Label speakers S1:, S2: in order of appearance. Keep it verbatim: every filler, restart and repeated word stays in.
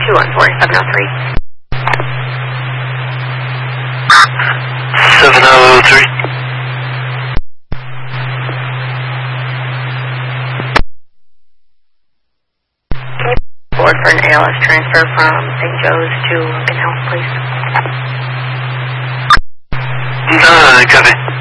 S1: two one four, seven oh three.
S2: seven oh three.
S1: Board for an A L S transfer from Saint Joe's to Lincoln Health, please.
S2: Uh, copy.